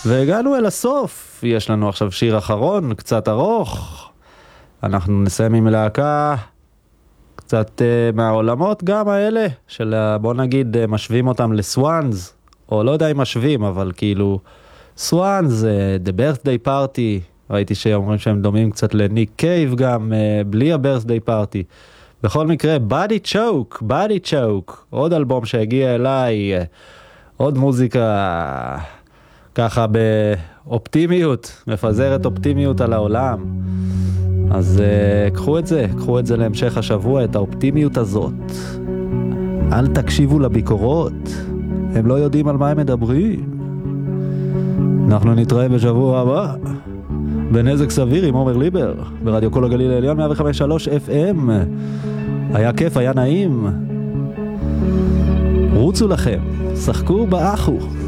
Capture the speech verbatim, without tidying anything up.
והגענו אל הסוף, יש לנו עכשיו שיר אחרון, קצת ארוך, אנחנו נסיים עם להקה קצת uh, מהעולמות גם האלה, של uh, בוא נגיד uh, משווים אותם לסוואנס, או לא יודע אם משווים, אבל כאילו סוואנס, uh, The Birthday Party, ראיתי שאומרים שהם דומים קצת לניק קייב גם, uh, בלי ה-Birthday Party. בכל מקרה, Body Choke, Body Choke, עוד אלבום שהגיע אליי, uh, עוד מוזיקה ככה באופטימיות, מפזרת אופטימיות על העולם. אז uh, קחו את זה, קחו את זה להמשך השבוע, את האופטימיות הזאת. אל תקשיבו לביקורות, הם לא יודעים על מה הם מדברים. אנחנו נתראה בשבוע הבא, בנזק סביר עם עומר ליבר, ברדיו כל הגליל העליון מאה וחמש נקודה שלוש אף אם. היה כיף, היה נעים. רוצו לכם, שחקו באחו.